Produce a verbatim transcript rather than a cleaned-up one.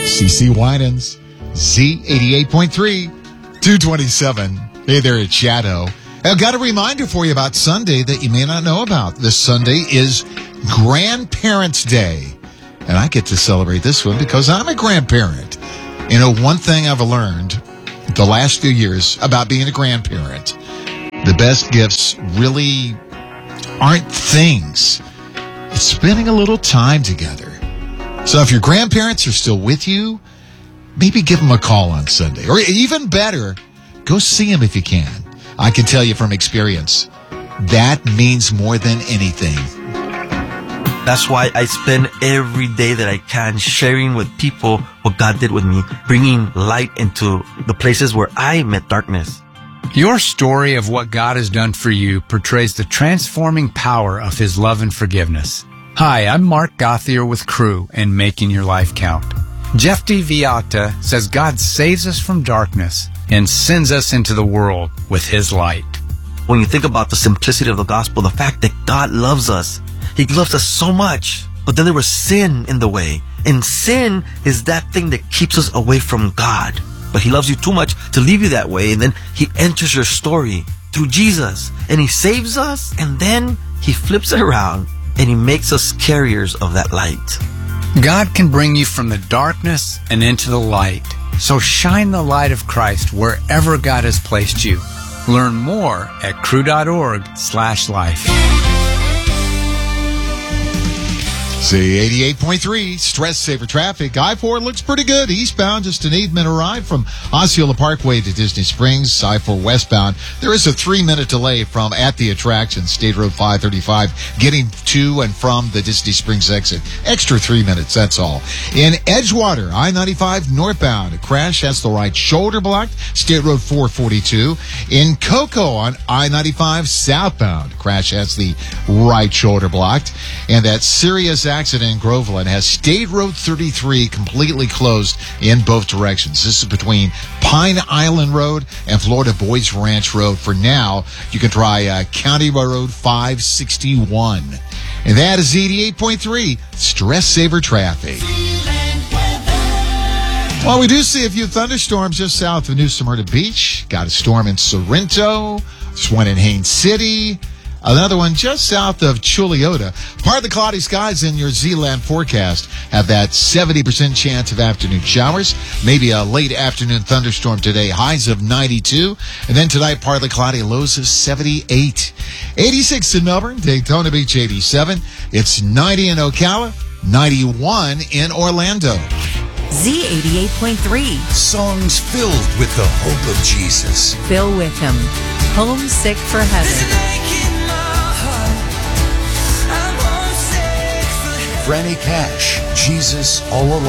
C C Winans, Z eighty-eight point three, two twenty-seven. Hey there, it's Shadow. I've got a reminder for you about Sunday that you may not know about. This Sunday is Grandparents' Day. And I get to celebrate this one because I'm a grandparent. You know, one thing I've learned the last few years about being a grandparent, the best gifts really aren't things. It's spending a little time together. So if your grandparents are still with you, maybe give them a call on Sunday. Or even better, go see them if you can. I can tell you from experience, that means more than anything. That's why I spend every day that I can sharing with people what God did with me, bringing light into the places where I met darkness. Your story of what God has done for you portrays the transforming power of His love and forgiveness. Hi, I'm Mark Gothier with Crew and Making Your Life Count. Jeff D. Viata says God saves us from darkness and sends us into the world with His light. When you think about the simplicity of the gospel, the fact that God loves us, He loves us so much, but then there was sin in the way. And sin is that thing that keeps us away from God. But He loves you too much to leave you that way. And then He enters your story through Jesus. And He saves us. And then He flips it around and He makes us carriers of that light. God can bring you from the darkness and into the light. So shine the light of Christ wherever God has placed you. Learn more at crew.org slash life. Z eighty-eight point three, stress saver traffic. I four looks pretty good. Eastbound, just an eight-minute ride from Osceola Parkway to Disney Springs. I four westbound, there is a three-minute delay from at the attraction, State Road five thirty-five, getting to and from the Disney Springs exit. Extra three minutes, that's all. In Edgewater, I ninety-five northbound, a crash has the right shoulder blocked, State Road four forty-two. In Cocoa on I ninety-five southbound, crash has the right shoulder blocked. And that serious accident in Groveland has State Road thirty-three completely closed in both directions. This is between Pine Island Road and Florida Boys Ranch Road. For now, you can try uh, County Road five sixty-one. And that is eighty-eight point three, stress saver traffic. Well, we do see a few thunderstorms just south of New Smyrna Beach. Got a storm in Sorrento. There's one in Haines City. Another one just south of Chuliota. Partly cloudy skies in your Z-Land forecast have that seventy percent chance of afternoon showers. Maybe a late afternoon thunderstorm today. Highs of ninety-two. And then tonight, partly cloudy, lows of seventy-eight. eighty-six in Melbourne, Daytona Beach eighty-seven. It's ninety in Ocala, ninety-one in Orlando. Z eighty-eight point three. Songs filled with the hope of Jesus. Bill Witham, Homesick for Heaven. Franny Cash, Jesus All Alone.